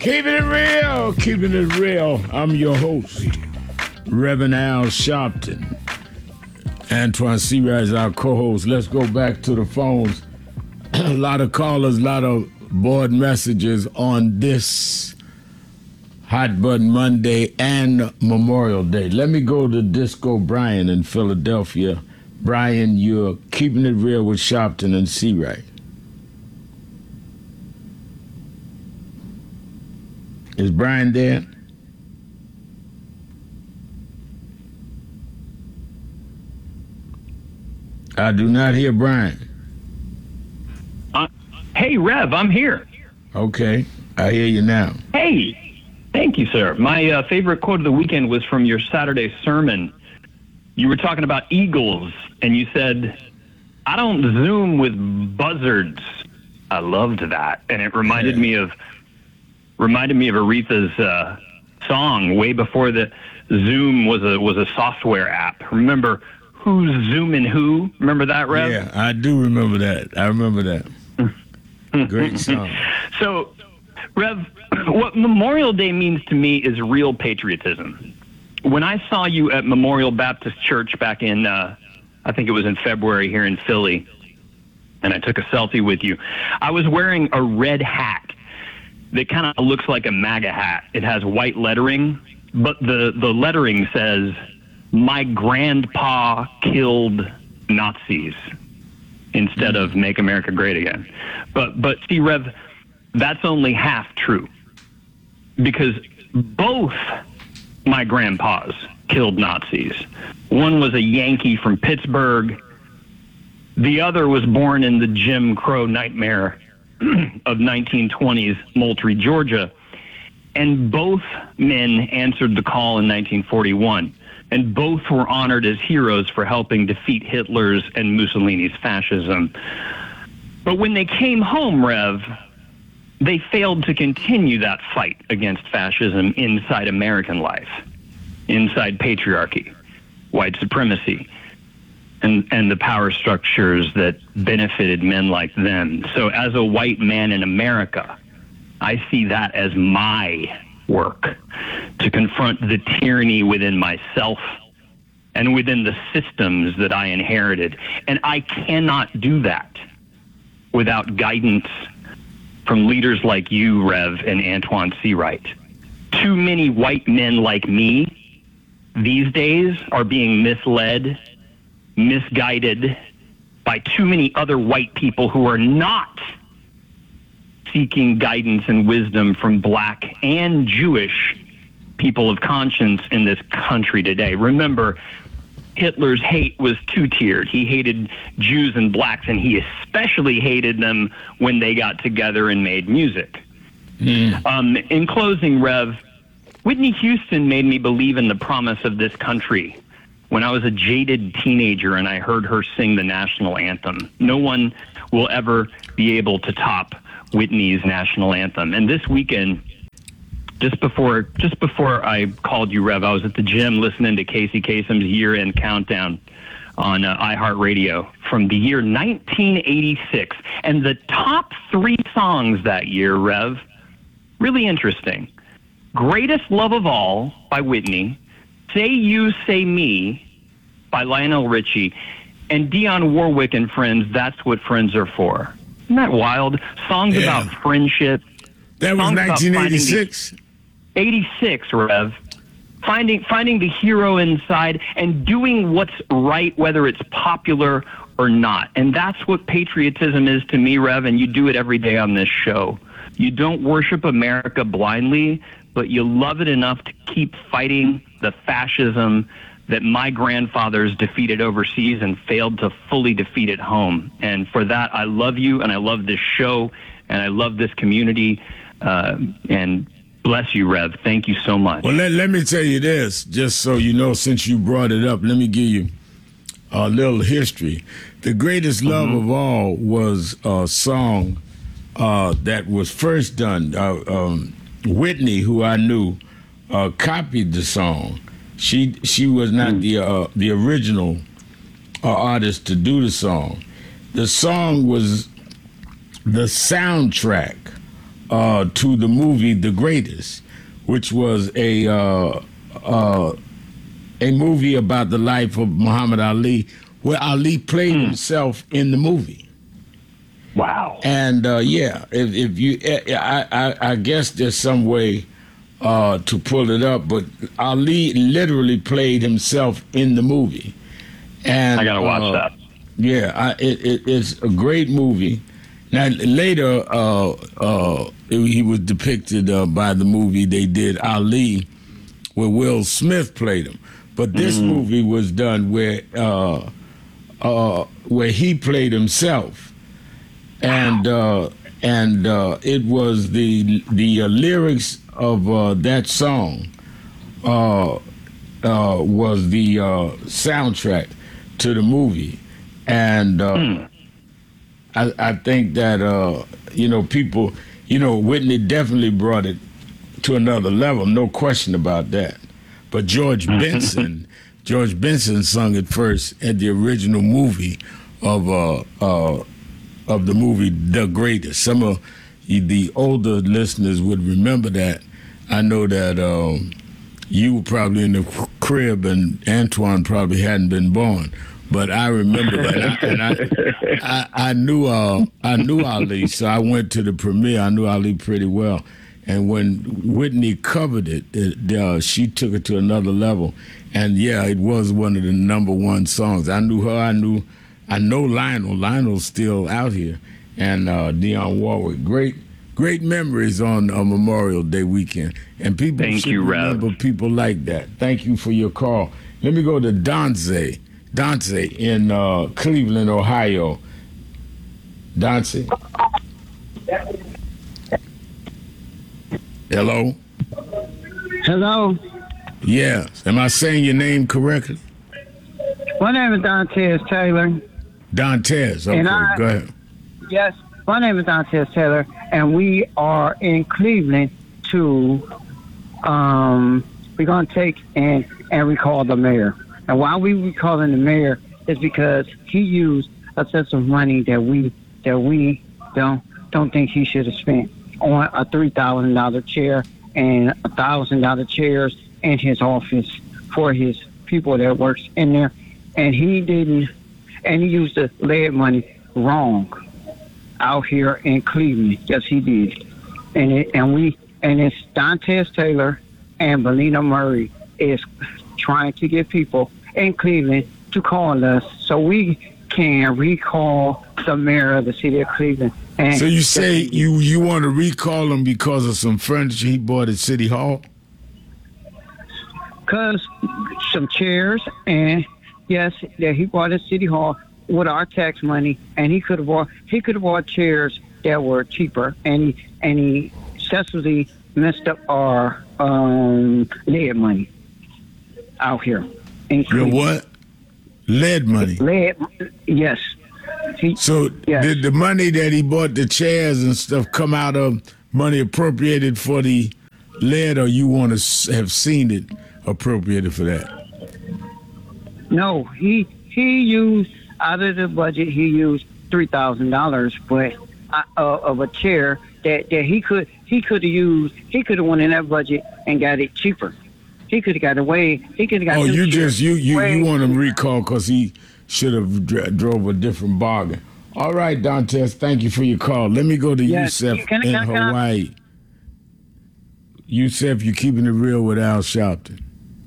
Keeping it real, keeping it real. I'm your host, Reverend Al Sharpton. Antoine Seawright is our co-host. Let's go back to the phones. A lot of callers, a lot of board messages on this Hot Button Monday and Memorial Day. Let me go to Disco Brian in Philadelphia. Brian, you're keeping it real with Sharpton and Seawright. Is Brian there? I do not hear Brian. Hey, Rev, I'm here. Okay, I hear you now. Hey, thank you, sir. My favorite quote of the weekend was from your Saturday sermon. You were talking about eagles, and you said, I don't zoom with buzzards. I loved that, and it reminded me of Aretha's song way before the Zoom was a software app. Remember Who's Zooming Who? Remember that, Rev? Yeah, I do remember that. I remember that. Great song. So, Rev, what Memorial Day means to me is real patriotism. When I saw you at Memorial Baptist Church back in, I think it was in February here in Philly, and I took a selfie with you, I was wearing a red hat that kind of looks like a MAGA hat. It has white lettering, but the lettering says, "My grandpa killed Nazis," instead of "Make America Great Again." But see, Rev, that's only half true, because both my grandpas killed Nazis. One was a Yankee from Pittsburgh. The other was born in the Jim Crow nightmare of 1920s Moultrie, Georgia. And both men answered the call in 1941. And both were honored as heroes for helping defeat Hitler's and Mussolini's fascism. But when they came home, Rev, they failed to continue that fight against fascism inside American life, inside patriarchy, white supremacy, and the power structures that benefited men like them. So as a white man in America, I see that as my work to confront the tyranny within myself and within the systems that I inherited. And I cannot do that without guidance from leaders like you, Rev, and Antoine Seawright. Too many white men like me these days are being misled, misguided by too many other white people who are not seeking guidance and wisdom from black and Jewish people of conscience in this country today. Remember, Hitler's hate was two-tiered. He hated Jews and blacks, and he especially hated them when they got together and made music. In closing, Rev, Whitney Houston made me believe in the promise of this country when I was a jaded teenager and I heard her sing the national anthem. No one will ever be able to top Whitney's national anthem. And this weekend, just before I called you, Rev, I was at the gym listening to Casey Kasem's year-end countdown on iHeartRadio from the year 1986. And the top 3 songs that year, Rev, really interesting. Greatest Love of All by Whitney, Say You, Say Me by Lionel Richie, and Dionne Warwick and Friends, That's What Friends Are For. Isn't that wild? Songs about friendship. That was 1986? 86, Rev. Finding the hero inside and doing what's right, whether it's popular or not. And that's what patriotism is to me, Rev, and you do it every day on this show. You don't worship America blindly, but you love it enough to keep fighting the fascism that my grandfathers defeated overseas and failed to fully defeat at home. And for that, I love you, and I love this show, and I love this community, and bless you, Rev. Thank you so much. Well, let me tell you this, just so you know, since you brought it up, let me give you a little history. The Greatest Love of All was a song that was first done. Whitney, who I knew, copied the song. She was not the original artist to do the song. The song was the soundtrack to the movie The Greatest, which was a movie about the life of Muhammad Ali, where Ali played himself in the movie. Wow. And if you, I guess there's some way to pull it up, but Ali literally played himself in the movie. And I gotta watch that. Yeah, it's a great movie. Now later, he was depicted by the movie they did, Ali, where Will Smith played him. But this movie was done where he played himself, and it was the lyrics of that song was the soundtrack to the movie, and I think that people, Whitney definitely brought it to another level, no question about that. But George Benson sung it first at the original movie of the movie The Greatest. Some of the older listeners would remember that. I know that you were probably in the crib and Antoine probably hadn't been born, but I remember that. And I knew Ali, so I went to the premiere. I knew Ali pretty well. And when Whitney covered it, she took it to another level. And yeah, it was one of the number one songs. I knew her. I know Lionel. Lionel's still out here, and Dionne Warwick. Great memories on Memorial Day weekend. And people should remember people like that. Thank you for your call. Let me go to Dante in Cleveland, Ohio. Dante. Hello? Hello. Yes. Am I saying your name correctly? My name is Dantes Taylor. Dantes. Okay, go ahead. Yes, my name is Dantes Taylor, and we are in Cleveland to, we're going to take and recall the mayor. And why we recalling the mayor is because he used a sense of money that we don't think he should have spent on a $3,000 chair and $1,000 chairs in his office for his people that works in there, and he didn't, and he used the lead money wrong out here in Cleveland. Yes, he did, and it's Dantes Taylor and Belina Murray is trying to get people in Cleveland to call us so we can recall the mayor of the city of Cleveland. And so you say you want to recall him because of some furniture he bought at City Hall? Because some chairs, and yes, that he bought at City Hall with our tax money, and he could have bought chairs that were cheaper, and he successfully messed up our lead money out here. Your what? Lead money. Lead, yes. Did the money that he bought the chairs and stuff come out of money appropriated for the lead, or you want to have seen it appropriated for that? No, he used out of the budget. He used $3,000, but of a chair that he could have used. He could have went in that budget and got it cheaper. He could have got away. He could have got. Oh, you want him recall because he should have drove a different bargain. All right, Dantes, thank you for your call. Let me go to Yusef in Hawaii. Yusef, you're keeping it real with Al Sharpton.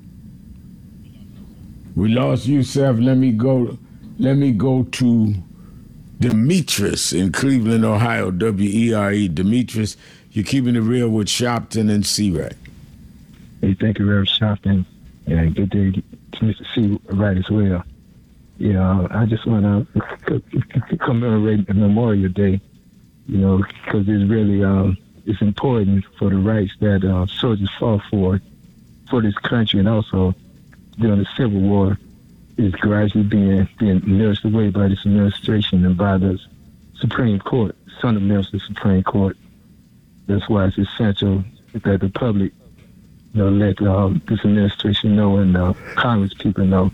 We lost Yusef. Let me go to Demetrius in Cleveland, Ohio, WERE. Demetrius, you're keeping it real with Sharpton and C-Rack. Hey, thank you, Reverend Sharpton. Yeah, good day to Mr. C-Rack as well. Yeah, I just want to commemorate the Memorial Day, because it's really it's important for the rights that soldiers fought for this country, and also during the Civil War is gradually being nursed away by this administration and by the Supreme Court, fundamentals of the Supreme Court. That's why it's essential that the public, let this administration know and Congress people know,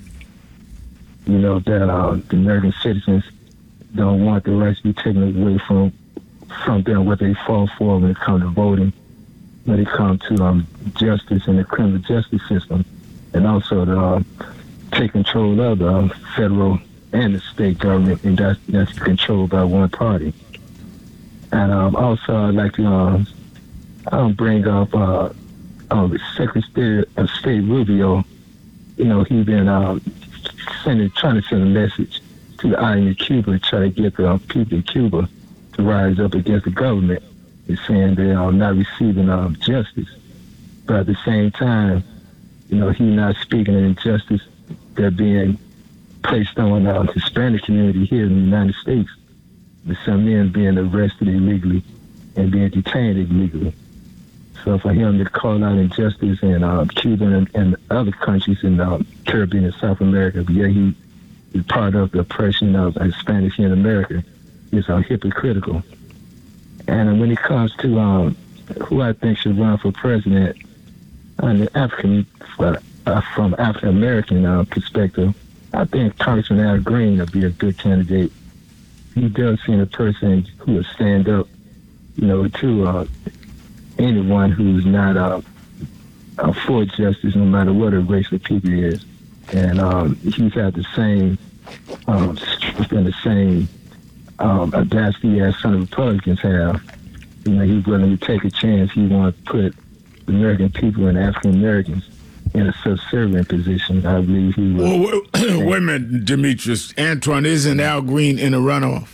that the American citizens don't want the rights to be taken away from something what they fall for when it comes to voting, when it comes to justice and the criminal justice system, and also to take control of the federal and the state government, and that's controlled by one party. And also, I'd like to bring up the Secretary of State Rubio. You know, he's been trying to send a message to the island of Cuba, try to get the people of Cuba to rise up against the government. He's saying they are not receiving justice. But at the same time, you know, he's not speaking of injustice that being placed on the Hispanic community here in the United States, with some men being arrested illegally and being detained illegally. So for him to call out injustice in Cuba and other countries in the Caribbean and South America, but yeah, he is part of the oppression of Hispanics here in America, is hypocritical. And when it comes to who I think should run for president, from African American perspective, I think Congressman Al Green would be a good candidate. He does seem a person who would stand up, you know, to anyone who's not for justice, no matter what a race of people is. And he's had the same strength and the same audacity as some Republicans have. You know, he's willing to take a chance. He wants to put the American people and African Americans in a subservient position. I believe he will. Wait a minute, Demetrius. Antoine, isn't Al Green in a runoff?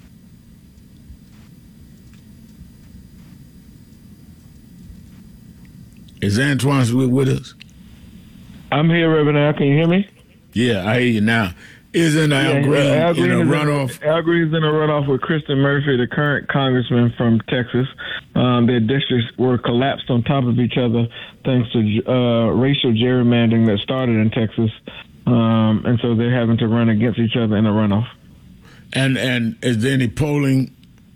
Is Antoine with us? I'm here, Reverend Al. Can you hear me? Yeah, I hear you now. Isn't Al Green in a runoff? Al Green's in a runoff with Kristen Murphy, the current congressman from Texas. Their districts were collapsed on top of each other thanks to racial gerrymandering that started in Texas. And so they're having to run against each other in a runoff. And is there any polling?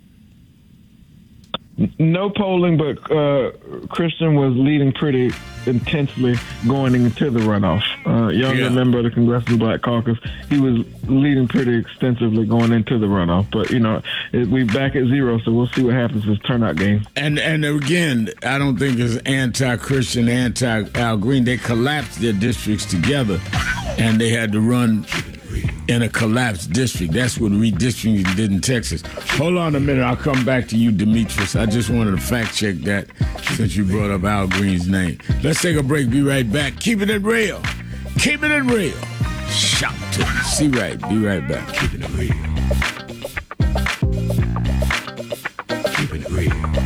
No polling, but Kristen was leading pretty intensely going into the runoff. Younger member of the Congressional Black Caucus, he was leading pretty extensively going into the runoff. But, you know, we back at zero, so we'll see what happens this turnout game. And again, I don't think it's anti-Christian, anti-Al Green. They collapsed their districts together, and they had to run in a collapsed district. That's what redistricting did in Texas. Hold on a minute. I'll come back to you, Demetrius. I just wanted to fact check that since you brought up Al Green's name. Let's take a break. Be right back. Keeping it real. Keeping it real. Shout to me. See right. Be right back. Keeping it real. Keeping it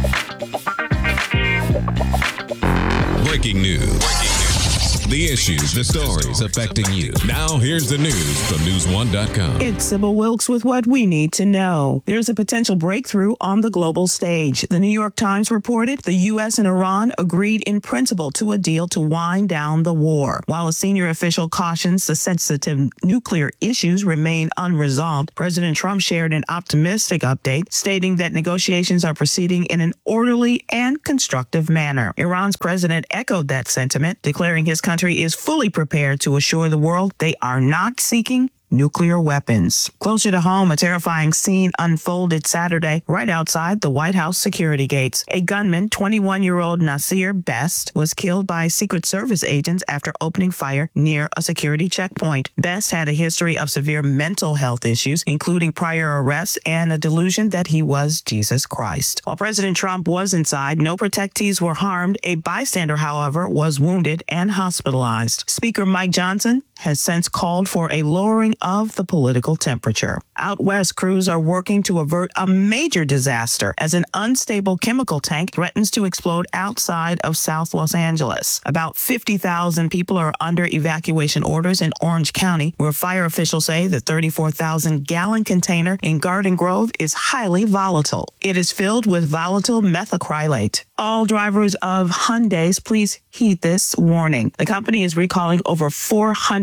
real. Breaking news. The issues, the stories affecting you. Now, here's the news from News1.com. It's Sybil Wilkes with what we need to know. There's a potential breakthrough on the global stage. The New York Times reported the U.S. and Iran agreed in principle to a deal to wind down the war. While a senior official cautions the sensitive nuclear issues remain unresolved, President Trump shared an optimistic update, stating that negotiations are proceeding in an orderly and constructive manner. Iran's president echoed that sentiment, declaring his country is fully prepared to assure the world they are not seeking nuclear weapons. Closer to home, a terrifying scene unfolded Saturday right outside the White House security gates. A gunman, 21-year-old Nasir Best, was killed by Secret Service agents after opening fire near a security checkpoint. Best had a history of severe mental health issues, including prior arrests and a delusion that he was Jesus Christ. While President Trump was inside, no protectees were harmed. A bystander, however, was wounded and hospitalized. Speaker Mike Johnson has since called for a lowering of the political temperature. Out west, crews are working to avert a major disaster as an unstable chemical tank threatens to explode outside of South Los Angeles. About 50,000 people are under evacuation orders in Orange County, where fire officials say the 34,000-gallon container in Garden Grove is highly volatile. It is filled with volatile methacrylate. All drivers of Hyundais, please heed this warning. The company is recalling over 400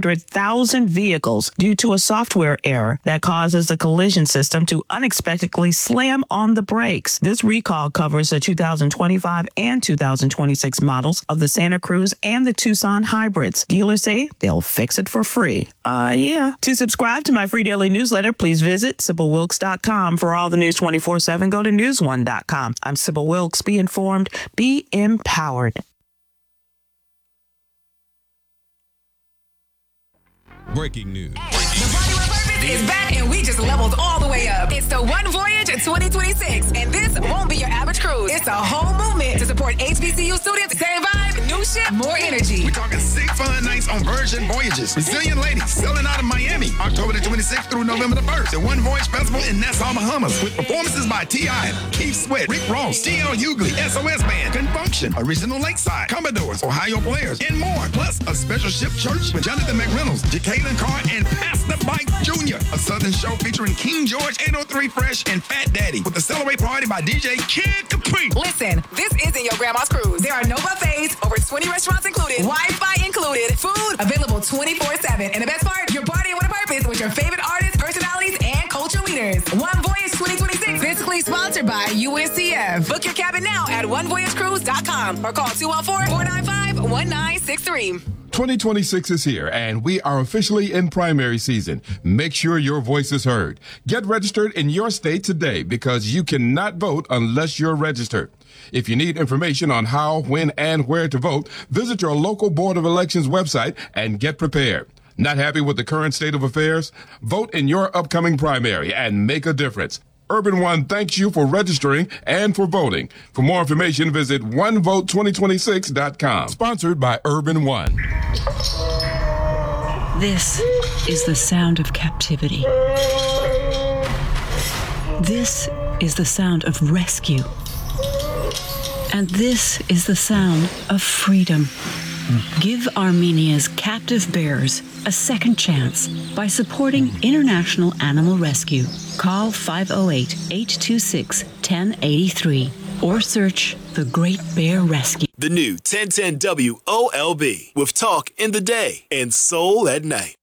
200,000 vehicles due to a software error that causes the collision system to unexpectedly slam on the brakes. This recall covers the 2025 and 2026 models of the Santa Cruz and the Tucson hybrids. Dealers say they'll fix it for free. Yeah. To subscribe to my free daily newsletter, please visit SybilWilkes.com. For all the news 24/7, go to newsone.com. I'm Sybil Wilkes. Be informed, be empowered. Breaking news. The Body with Purpose is back, and we just leveled all the way up. It's the One Voyage 2026, and this won't be your average cruise. It's a whole movement to support HBCU students. Same vibe, new ship, more energy. We're talking 6 fun nights on Virgin Voyages. Resilient ladies selling out of Miami, October the 26th through November the 1st. The One Voyage Festival in Nassau, Bahamas, with performances by T.I., Keith Sweat, Rick Ross, T.L. Hughley, SOS Band, Confunction, Original Lakeside, Commodores, Ohio Players, and more. Plus, a special ship church with Jonathan McReynolds, Jacqueline Carr, and Pastor Mike Jr. A Southern show featuring King George, 803 Fresh, and Fat Daddy, with the Celebrate Party by DJ Kid Capri. Listen, this isn't your grandma's cruise. There are no buffets, over 20 restaurants included, Wi-Fi included, food available 24/7. And the best part, you're partying with a purpose with your favorite artists, personalities, and culture leaders. One Voyage 2026, physically sponsored by UNCF. Book your cabin now at onevoyagecruise.com or call 214-495-1963. 2026 is here, and we are officially in primary season. Make sure your voice is heard. Get registered in your state today, because you cannot vote unless you're registered. If you need information on how, when, and where to vote, visit your local Board of Elections website and get prepared. Not happy with the current state of affairs? Vote in your upcoming primary and make a difference. Urban One thanks you for registering and for voting. For more information, visit onevote2026.com. Sponsored by Urban One. This is the sound of captivity. This is the sound of rescue. And this is the sound of freedom. Give Armenia's captive bears a second chance by supporting International Animal Rescue. Call 508-826-1083 or search The Great Bear Rescue. The new 1010 WOLB, with talk in the day and soul at night.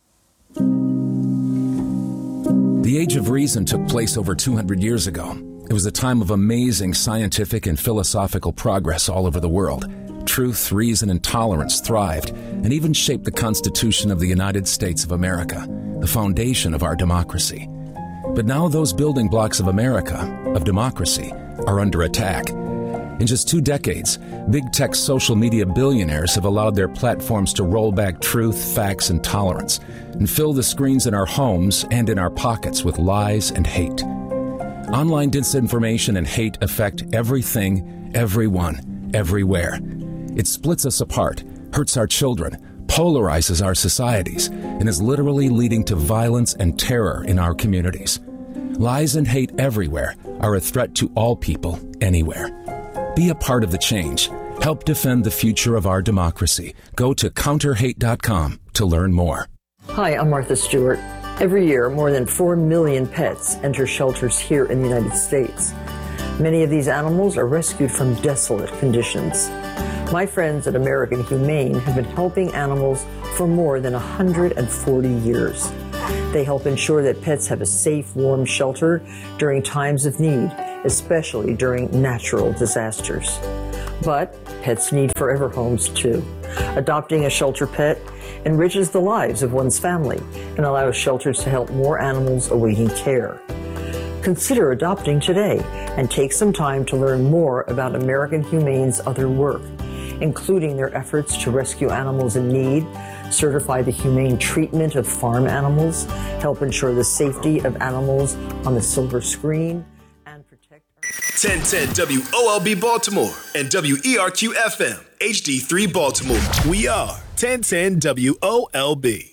The Age of Reason took place over 200 years ago. It was a time of amazing scientific and philosophical progress all over the world. Truth, reason, and tolerance thrived and even shaped the Constitution of the United States of America, the foundation of our democracy. But now those building blocks of America, of democracy, are under attack. In just 2 decades, big tech social media billionaires have allowed their platforms to roll back truth, facts, and tolerance, and fill the screens in our homes and in our pockets with lies and hate. Online disinformation and hate affect everything, everyone, everywhere. It splits us apart, hurts our children, polarizes our societies, and is literally leading to violence and terror in our communities. Lies and hate everywhere are a threat to all people, anywhere. Be a part of the change. Help defend the future of our democracy. Go to counterhate.com to learn more. Hi, I'm Martha Stewart. Every year, more than 4 million pets enter shelters here in the United States. Many of these animals are rescued from desolate conditions. My friends at American Humane have been helping animals for more than 140 years. They help ensure that pets have a safe, warm shelter during times of need, especially during natural disasters. But pets need forever homes too. Adopting a shelter pet enriches the lives of one's family and allows shelters to help more animals awaiting care. Consider adopting today and take some time to learn more about American Humane's other work, including their efforts to rescue animals in need, certify the humane treatment of farm animals, help ensure the safety of animals on the silver screen, and protect 1010 WOLB Baltimore and WERQ FM HD3 Baltimore. We are 1010 WOLB.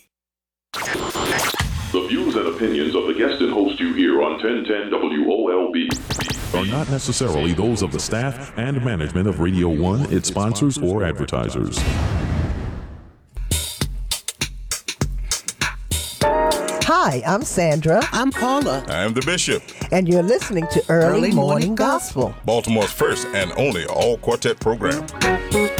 The views and opinions of the guest and host you hear on 1010 WOLB are not necessarily those of the staff and management of Radio 1, its sponsors, or advertisers. Hi, I'm Sandra. I'm Paula. I'm the Bishop. And you're listening to Early Morning Gospel, Baltimore's first and only all-quartet program.